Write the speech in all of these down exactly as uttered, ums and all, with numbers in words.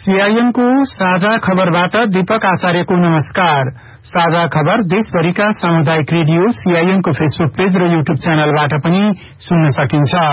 CIN को साझा खबरबाट दीपक आचार्यको नमस्कार। साझा खबर देशभरिका सामुदायिक रेडियो सीआईएन को फेसबुक पेज र यूट्यूब च्यानलबाट पनि सुन्न सकिन्छ।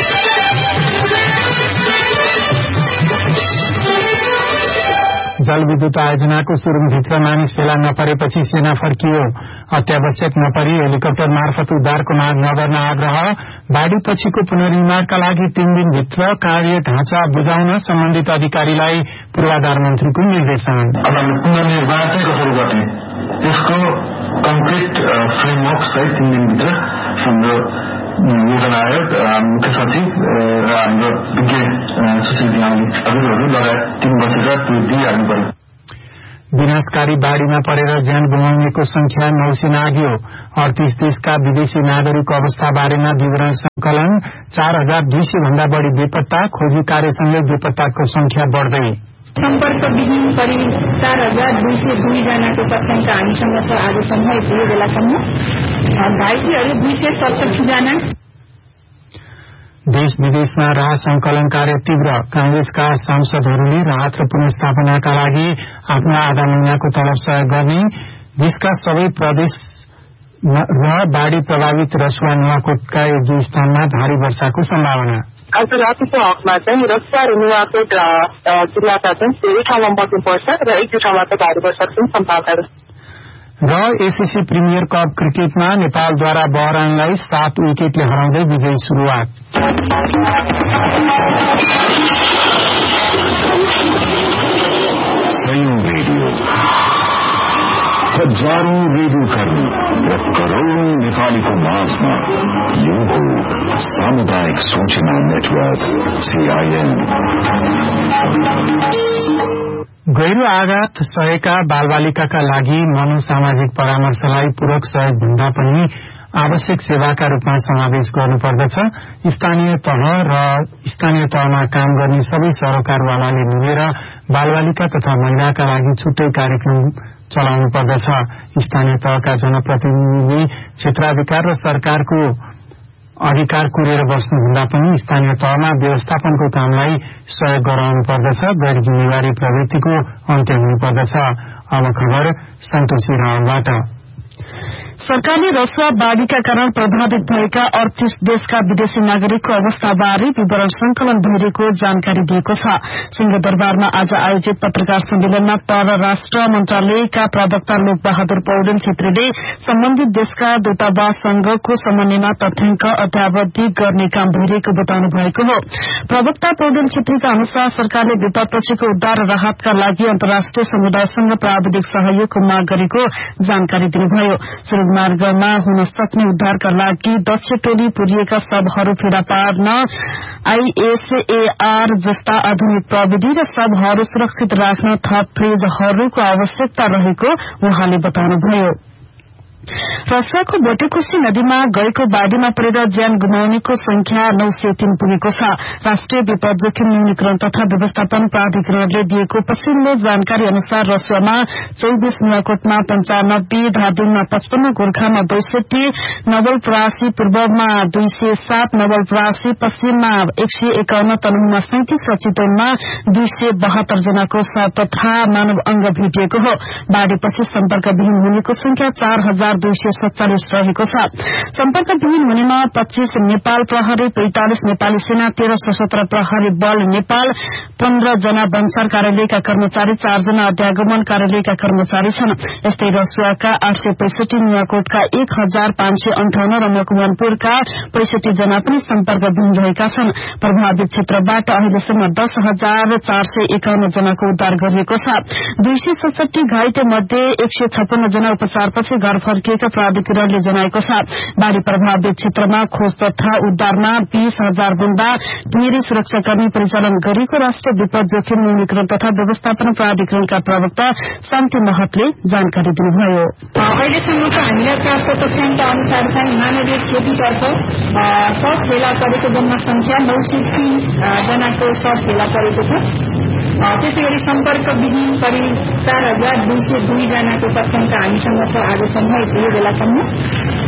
जलविद्युत आयोजनाको सुरुङभित्र मानिस फेला नपरेपछि सेना फर्कियो। अत्यावश्यक नपरी हेलिकप्टर मार्फत उद्धारको माग नगर्न आग्रह। बाढ़ी पछिको पुनर्निर्माणका लागि तीन दिनभित्र कार्य ढाँचा बुझाउन सम्बन्धित अधिकारीलाई पूर्वाधार मन्त्रीको निर्देशन। पुनर्निर्माण चाहिँ कसरी गर्ने त्यसको कम्प्लिट फ्रेमवर्क सहित तीन दिनभित्र हाम्रो योजना आयोग मुख्य सचिव र हाम्रो विज्ञ सुशील हजुरहरू लगायत टिम बसेर त्यो दिइहाल्नु पर्यो। विनाशकारी बाढ़ीमा परेर ज्यान गुमाउनेको संख्या नौ सय नाग्यो। अडतीस देशका विदेशी नागरिक अवस्था बारेमा विवरण संकलन। चार हजार दुई सय भन्दा बढ़ी बेपत्ता। खोजी कार्यसँगै बेपत्ताको संख्या बढ़दै। सम्पर्कविहीन करिब चार हजार दुई सय दुई जनाको तथ्याङ्क हामीसँग छ आजसम्म यो बेलासम्म। घाइतेहरू दुई सय सडसठी जना। देश विदेशमा राहत संकलन कार्य तीव्र। कांग्रेसका सांसदहरूले राहत र पुनर्स्थापनाका लागि आफ्नो आधा महिनाको तलब सहयोग गर्ने। देशका सबै प्रदेश र बाढ़ी प्रभावित रसुवा नुवाकोटका एक दुई स्थानमा भारी वर्षाको सम्भावना। आज रातिको हकमा चाहिँ रसुवा र नुवाकोट जिल्लाका चाहिँ धेरै ठाउँमा बग्नुपर्छ र एक दुई ठाउँमा त भारी वर्षाको सम्भावना र एसएससी प्रिमियर कप क्रिकेटमा नेपालद्वारा बहरानलाई सात विकेटले हराउँदै विजयी शुरूआत। रेडियो हजारौं रेडियो कर्मी र करोड़ौं नेपालीको माझमा यो हो सामुदायिक सूचना नेटवर्क सीआईएन। गहिरो आघात सहेका बालबालिकाका लागि मनोसामाजिक परामर्शलाई पूरक सहयोग भन्दा पनि आवश्यक सेवाका रूपमा समावेश गर्नुपर्दछ। स्थानीय तह र स्थानीय तहमा काम गर्ने सबै सरकारवालाले मिलेर बालबालिका तथा महिलाका लागि छुट्टै कार्यक्रम चलाउनु पर्दछ। स्थानीय तहका जनप्रतिनिधि क्षेत्राधिकार र सरकारको अधिकार कुरेर बस्नुभन्दा पनि स्थानीय तहमा व्यवस्थापनको कामलाई सहयोग गराउनु पर्दछ। गैर जिम्मेवारी प्रवृत्तिको अन्त्य हुनुपर्दछ। अब खबर सन्तोषी रावलबाट। सरकारले रसुवा बाढ़ीका कारण प्रभावित भएका अड़तीस देशका विदेशी नागरिकको अवस्थाबारे विवरण संकलन भइरहेको जानकारी दिएको छ। सिंहदरबारमा आज आयोजित पत्रकार सम्मेलनमा परराष्ट्र मन्त्रालयका प्रवक्ता लोकबहादुर पौडेल छेत्रीले सम्बन्धित देशका दूतावाससँगको समन्वयमा तथ्याङ्क अद्यावधिक गर्ने काम भइरहेको बताउनु भएको हो। प्रवक्ता पौडेल छेत्रीका अनुसार सरकारले विपदपछिको उद्धार र राहतका लागि अन्तर्राष्ट्रिय समुदायसँग प्राविधिक सहयोगको माग गरेको जानकारी दिनुभयो। मार्गमा हुन सक्ने उद्धारका लागि दक्ष टोली पुरिएका शवहरू फेला पार्न आईएसएआर जस्ता आधुनिक प्रविधि र शवहरू सुरक्षित राख्न थप फ्रिजहरूको आवश्यकता रहेको उहाँले बताउनुभयो। रसुवाको बटेकोशी नदीमा गएको बाढ़ीमा परेर ज्यान गुमाउनेको संख्या नौ सय तीन पुगेको छ। राष्ट्रिय विपद जोखिम न्यूनीकरण तथा व्यवस्थापन प्राधिकरणले दिएको पछिल्लो जानकारी अनुसार रसुवामा चौबिस, नुवाकोटमा पञ्चानब्बे, धादिङमा पचपन्न, गोर्खामा बैसठी, नवलपरासी पूर्वमा दुई सय सात, नवलपरासी पश्चिममा एक सय एकाउन्न, तनहुमा सैंतिस र चितवनमा दुई सय बहत्तर जनाको शव तथा मानव अंग भेटिएको हो। बाढ़ीपछि सम्पर्कविहीन हुनेको संख्या चार हजार दुई सय सत्तालिस रहेको छ। सम्पर्कविहीन हुनेमा पच्चीस नेपाल प्रहरी, पैंतालिस नेपाली सेना, तेह्र सशस्त्र प्रहरी बल नेपाल, पन्ध्र जना वनसार कार्यालयका कर्मचारी, चार जना अध्यागमन कार्यालयका कर्मचारी छन्। यस्तै रसुवाका आठ सय पैंसठी, नुवाकोटका एक हजार पाँच सय अन्ठाउन्न र मकवानपुरका पैंसठी जना पनि सम्पर्कविहीन रहेका छन्। प्रभावित क्षेत्रबाट अहिलेसम्म दस हजार चार सय एकाउन्न जनाको उद्धार गरिएको छ। दुई सय सडसठी घाइते मध्ये एक सय छप्पन्न जना उपचारपछि घर फर्किएका प्राधिकरणले जनाएको छ। बाढ़ी प्रभावित क्षेत्रमा खोज तथा उद्धारमा बीस हजार भन्दा धेरै सुरक्षाकर्मी परिचालन गरेको राष्ट्रिय विपद जोखिम न्यूनीकरण तथा व्यवस्थापन प्राधिकरणका प्रवक्ता शान्ति महतले जानकारी दिनुभयो। अहिलेसम्मको हामीलाई प्राप्त तथ्याङ्क अनुसार चाहिँ मानवीय क्षतितर्फ शव फेला परेको जनसंख्या नौ सय तीन जनाको शव फेला परेको छ। त्यसै गरी सम्पर्कविहीन करिब चार हजार दुई सय दुई जनाको तथ्याङ्क हामीसँग छ आजसम्म यो बेलासम्म।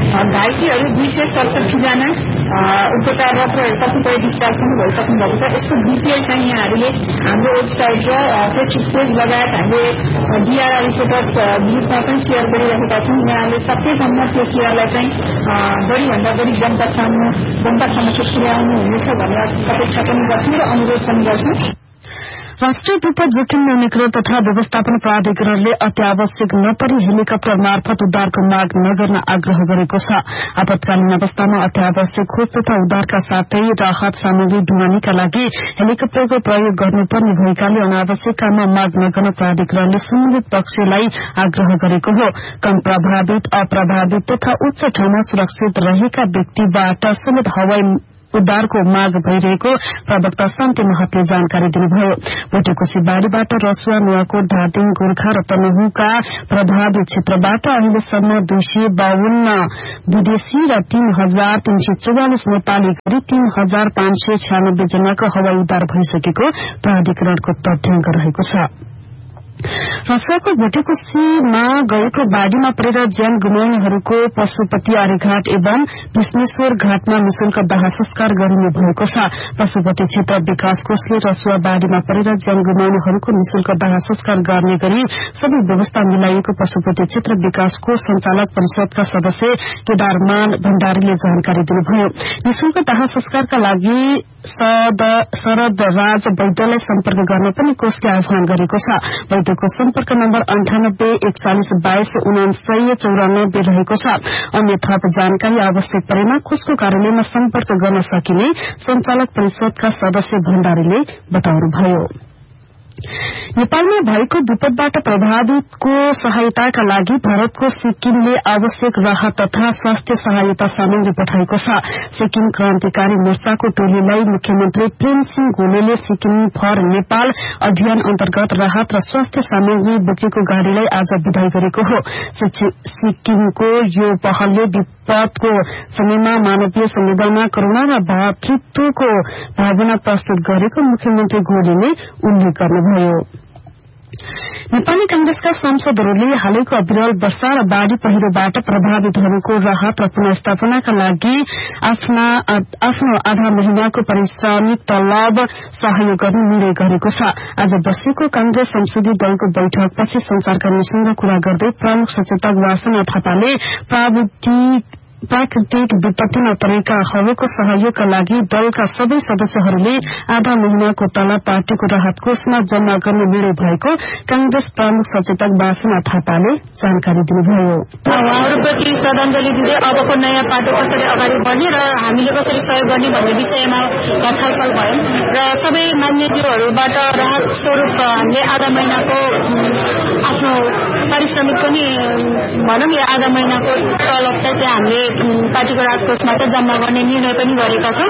घाइतेहरू दुई सय सडसठी जना उपचाररत र कतिपय डिस्चार्ज पनि भइसक्नु भएको छ। यसको डिटेल चाहिँ यहाँहरूले हाम्रो वेबसाइट र फेसबुक पेज लगायत हामीले डिआरआर रिपोर्टर्स ग्रुपमा पनि सेयर गरिरहेका छौँ। यहाँले सकेसम्म त्यो सेयरलाई चाहिँ बढीभन्दा बढी जनतासम्म जनतासम्म पुर्याउनु हुनेछ भनेर अपेक्षा पनि गर्छौँ र अनुरोध पनि गर्छौँ। राष्ट्रिय विपद जोखिम न्यूनीकरण तथा व्यवस्थापन प्राधिकरणले अत्यावश्यक नपरी हेलिकप्टर मार्फत उद्धारको माग नगर्न आग्रह गरेको छ। आपतकालीन अवस्थामा अत्यावश्यक खोज तथा उद्धारका साथै राहत सामग्री ढुवानीका लागि हेलिकप्टरको प्रयोग गर्नुपर्ने भएकाले अनावश्यक काममा माग नगर्न प्राधिकरणले सम्बन्धित पक्षलाई आग्रह गरेको हो। कम प्रभावित, अप्रभावित तथा उच्च ठाउँमा सुरक्षित रहेका व्यक्तिबाट समेत हवाई उद्धारको माग भइरहेको प्रवक्ता शान्ति महतले जानकारी दिनुभयो। भोटेकोशी बाढ़ीबाट रसुवा, नुवाकोट, धादिङ, गोर्खा र तनहुँका प्रभावित क्षेत्रबाट अहिलेसम्म दुई सय बावन्न विदेशी र तीन हजार तीन सय चौवालिस नेपाली गरी तीन हजार पाँच सय छ्यानब्बे जनाको हवाई उद्धार भइसकेको प्राधिकरणको तथ्याङ्क रहेको छ। रसुवाको भोटेकोशीमा गएको बाढ़ीमा परेर ज्यान गुमाउनेहरूको पशुपति आर्यघाट एवं विश्वेश्वर घाटमा निशुल्क दाह संस्कार गरिने भएको छ। पशुपति क्षेत्र विकास कोषले रसुवा बाढ़ीमा परेर ज्यान गुमाउनेहरूको निशुल्क दाह संस्कार गर्ने गरी सबै व्यवस्था मिलाइएको पशुपति क्षेत्र विकास कोष संचालक परिषदका सदस्य केदारमान भण्डारीले जानकारी दिनुभयो। निशुल्क दाह संस्कारका लागि शरद राज वैद्यलाई सम्पर्क गर्न पनि कोषले आह्वान गरेको छ। वैद्यको सम्पर्क नम्बर अन्ठानब्बे एकचालिस बाइस उनासय चौरानब्बे रहेको छ। अन्य थप जानकारी आवश्यक परेमा कोषको कार्यालयमा सम्पर्क गर्न सकिने संचालक परिषदका सदस्य भण्डारीले बताउनुभयो। नेपालमा भएको विपदबाट प्रभावितको सहायताका लागि भारतको सिक्किमले आवश्यक राहत तथा स्वास्थ्य सहायता सामग्री पठाएको छ। सिक्किम क्रान्तिकारी मोर्चाको टोलीलाई मुख्यमन्त्री प्रेम सिंह गोलेले सिक्किम फर नेपाल अभियान अन्तर्गत राहत र स्वास्थ्य सामग्री बोकेको गाड़ीलाई आज विदाई गरेको हो। सिक्किमको यो पहलले विपदको समयमा मानवीय संवेदना, करूणा र भातृत्वको भावना प्रस्तुत गरेको मुख्यमन्त्री गोलेले उल्लेख गर्नुभयो। नेपाली कांग्रेसका सांसदहरूले हालैको अविरल वर्षा र बाढ़ी पहिरोबाट प्रभावितहरूको राहत र पुनर्स्थापनाका लागि आफ्नो आधा महिनाको पारिश्रमिक तलब सहयोग गर्ने निर्णय गरेको छ। आज बसेको कांग्रेस संसदीय दलको बैठकपछि संचारकर्मीसँग कुरा गर्दै प्रमुख सचेतक वासना थापाले प्राविधिक प्राकृतिक विपत्तिमा परेकाहरूको सहयोगका लागि दलका सबै सदस्यहरूले आधा महिनाको तलब पार्टीको राहत कोषमा जम्मा गर्ने निर्णय भएको कांग्रेस प्रमुख सचेतक वासना थापाले जानकारी दिनुभयो। उहाँहरूप्रति श्रद्धाञ्जली दिँदै अबको नयाँ पाटो कसरी अगाडि बढ्ने र हामीले कसरी सहयोग गर्ने भन्ने विषयमा छलफल भयो र सबै मान्यज्यूहरूबाट राहत स्वरूप हामीले आधा महिनाको आफ्नो पारिश्रमिक पनि भनौँ या आधा महिनाको तलब चाहिँ त्यहाँ हामीले पार्टीको राहत कोषमा चाहिँ जम्मा गर्ने निर्णय पनि गरेका छौं।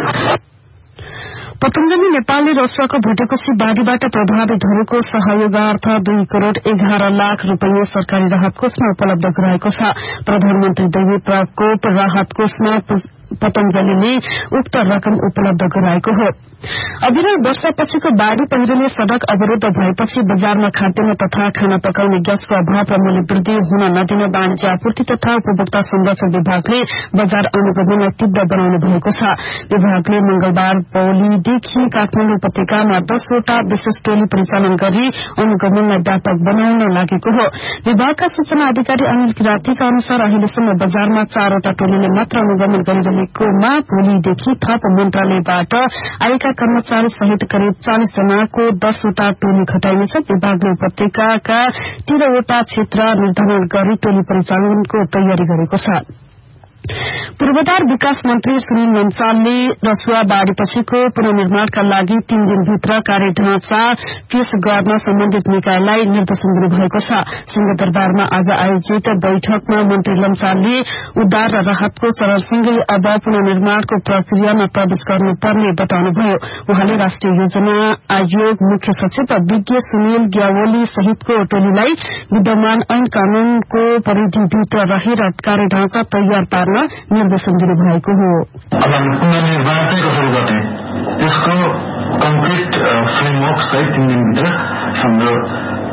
पतञ्जलि नेपालले रसुवाको भोटेकोशी बाढ़ीबाट प्रभावितहरूको सहयोगार्थ दुई करोड़ एघार लाख रूपियाँ सरकारी राहत कोषमा उपलब्ध गराएको छ। प्रधानमन्त्री दैवी प्रकोप राहत कोषमा पतञ्जलिले उक्त रकम उपलब्ध गराएको हो। अविरल वर्षापछिको बाढ़ी पहिरोले सड़क अवरूद्ध भएपछि बजारमा खाद्यान्न तथा खाना पकाउने ग्यासको अभाव र मूल्य वृद्धि हुन नदिन वाणिज्य आपूर्ति तथा उपभोक्ता संरक्षण विभागले बजार अनुगमनलाई तीव्र बनाउनु भएको छ। विभागले मंगलबार पौलीदेखि काठमाडौँ उपत्यकामा दसवटा विशेष टोली परिचालन गरी अनुगमनलाई व्यापक बनाउन लागेको हो। विभागका सूचना अधिकारी अनिल किरातीका अनुसार अहिलेसम्म बजारमा चारवटा टोलीले मात्र अनुगमन गरिरहेकोमा भोलिदेखि थप मन्त्रालयबाट आएका कर्मचारी सहित करिब चालीस जनाको दसवटा टोली खटाइनेछ। विभागले उपत्यकाका तेह्रवटा क्षेत्र निर्धारण गरी टोली परिचालनको तयारी गरेको छ। पूर्वाधार विकास मन्त्री सुनिल लम्सालले रसुवा बाढ़ीपछिको पुनर्निर्माणका लागि तीन दिनभित्र कार्य ढाँचा पेश गर्न सम्बन्धित निकायलाई निर्देशन दिनुभएको छ। सिंहदरबारमा आज आयोजित बैठकमा मन्त्री लम्सालले उद्धार र राहतको चरणसँगै अब पुनर्निर्माणको प्रक्रियामा प्रवेश गर्नुपर्ने बताउनुभयो। उहाँले राष्ट्रिय योजना आयोग मुख्य सचिव विज्ञ सुनिल ग्यावली सहितको टोलीलाई विद्यमान ऐन कानूनको परिधिभित्र रहेर कार्य ढाँचा तयार पार्न निर्देशन दिनुभएको हो। अब हामी पुनर्निर्माण चाहिँ कसरी गर्ने त्यसको कम्प्लिट फ्रेमवर्क सहित तीन दिनभित्र हाम्रो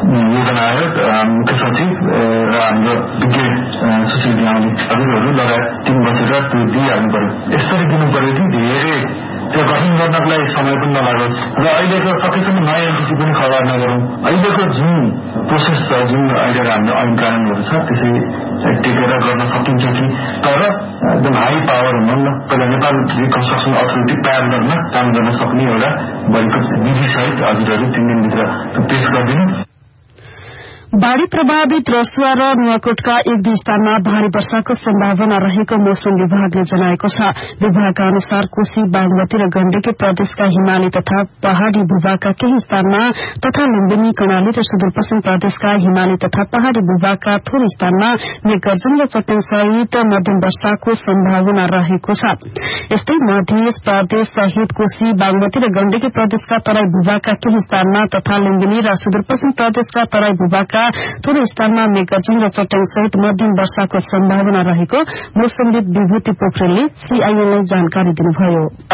योजना आयोग मुख्य सचिव र हाम्रो विज्ञ सुशील गियाउने हजुरहरू लगायत टिम बसेर त्यो दिइहाल्नु पर्यो। यसरी दिनु पर्यो कि धेरै त्यो गठन गर्नलाई समय पनि नलागोस् र अहिलेको सकेसम्म नयाँ एनटिटी पनि खबर नगरौँ। अहिलेको जुन प्रोसेस छ, जुन अहिलेको हाम्रो ऐन कानूनहरू छ त्यसै टेकेर गर्न सकिन्छ कि, तर एकदम हाई पावर हुनुहुन्न पहिला नेपाल रिकन्स्ट्रक्सन अथोरिटी तयार गर्न काम गर्न सक्ने एउटा भएको विधि सहित हजुरहरू तीन दिनभित्र पेश गरिदिनु। बाढ़ी प्रभावित रसुवा र नुवाकोटका एक दुई स्थानमा भारी वर्षाको सम्भावना रहेको मौसम विभागले जनाएको छ। विभागका अनुसार कोशी, बागमती र गण्डकी प्रदेशका हिमाली तथा पहाड़ी भूभागका केही स्थानमा तथा लुम्बिनी, कर्णाली र सुदूरपश्चिम प्रदेशका हिमाली तथा पहाड़ी भूभागका थोरै स्थानमा मेघगर्जन र चट्याङ सहित मध्यम वर्षाको सम्भावना रहेको छ। यस्तै मध्य प्रदेश सहित कोशी, बागमती र गण्डकी प्रदेशका तराई भूभागका केही स्थानमा तथा लुम्बिनी र सुदूरपश्चिम प्रदेशका तराई भूभागका थोरै स्थानमा मेघगर्जन र चट्याङ सहित मध्यम वर्षाको सम्भावना रहेको मौसमविद विभूति पोखरेलले सीआईएनलाई जानकारी दिनुभयो।